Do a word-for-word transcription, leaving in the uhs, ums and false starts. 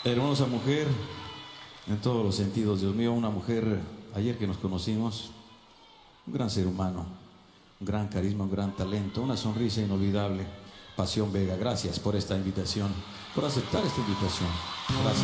Hermosa mujer, en todos los sentidos, Dios mío, una mujer, ayer que nos conocimos, un gran ser humano, un gran carisma, un gran talento, una sonrisa inolvidable. Pasión Vega, gracias por esta invitación, por aceptar esta invitación. Gracias.